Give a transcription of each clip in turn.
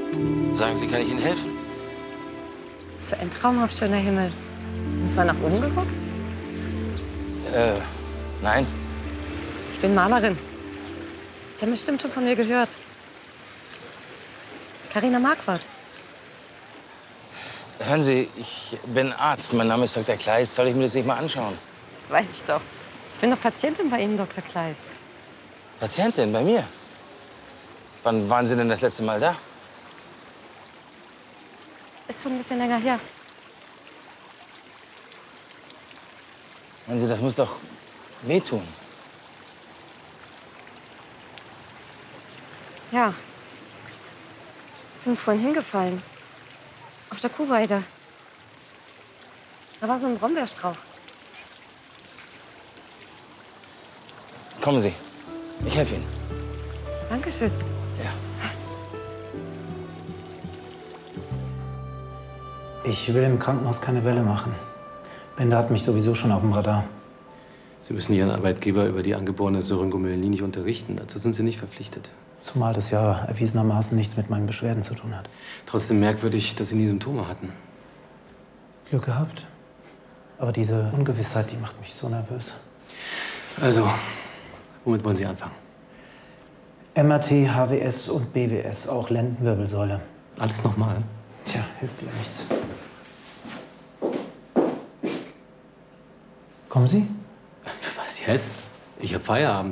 Sagen Sie, kann ich Ihnen helfen? So ein traumhaft schöner Himmel. Haben Sie mal nach oben geguckt? Nein. Ich bin Malerin. Sie haben bestimmt schon von mir gehört. Carina Marquardt. Hören Sie, ich bin Arzt. Mein Name ist Dr. Kleist. Soll ich mir das nicht mal anschauen? Das weiß ich doch. Ich bin doch Patientin bei Ihnen, Dr. Kleist. Patientin, bei mir? Wann waren Sie denn das letzte Mal da? Ist schon ein bisschen länger her. Hören Sie, das muss doch wehtun. Ja. Ich bin vorhin hingefallen. Auf der Kuhweide. Da war so ein Brombeerstrauch. Kommen Sie. Ich helfe Ihnen. Dankeschön. Ja. Ich will im Krankenhaus keine Welle machen. Bender hat mich sowieso schon auf dem Radar. Sie müssen Ihren Arbeitgeber über die angeborene Syringomyelin nicht unterrichten. Dazu sind Sie nicht verpflichtet. Zumal das ja erwiesenermaßen nichts mit meinen Beschwerden zu tun hat. Trotzdem merkwürdig, dass Sie nie Symptome hatten. Glück gehabt. Aber diese Ungewissheit, die macht mich so nervös. Also, womit wollen Sie anfangen? MRT, HWS und BWS, auch Lendenwirbelsäule. Alles nochmal? Tja, hilft ja nichts. Kommen Sie? Was jetzt? Ich habe Feierabend.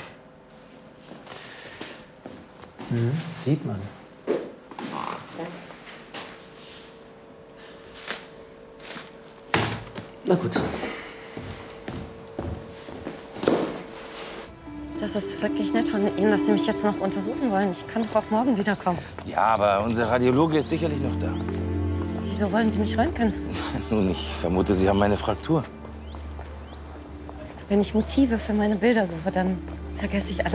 Das sieht man. Na gut. Das ist wirklich nett von Ihnen, dass Sie mich jetzt noch untersuchen wollen. Ich kann doch auch morgen wiederkommen. Ja, aber unser Radiologe ist sicherlich noch da. Wieso wollen Sie mich röntgen? Nun, ich vermute, Sie haben eine Fraktur. Wenn ich Motive für meine Bilder suche, dann vergesse ich alles.